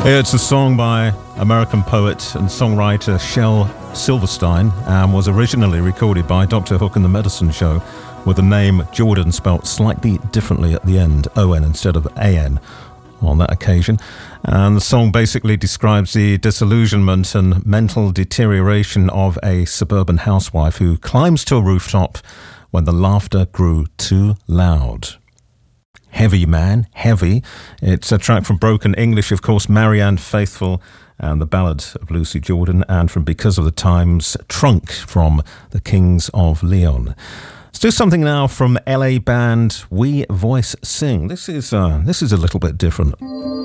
It's a song by American poet and songwriter Shel Silverstein and was originally recorded by Dr. Hook and the Medicine Show with the name Jordan spelt slightly differently at the end, O-N instead of A-N on that occasion. And the song basically describes the disillusionment and mental deterioration of a suburban housewife who climbs to a rooftop when the laughter grew too loud. Heavy Man, Heavy. It's a track from Broken English, of course, Marianne Faithfull and the Ballad of Lucy Jordan, and from Because of the Times, Trunk from the Kings of Leon. Let's do something now from LA band We Voice Sing. This is a little bit different.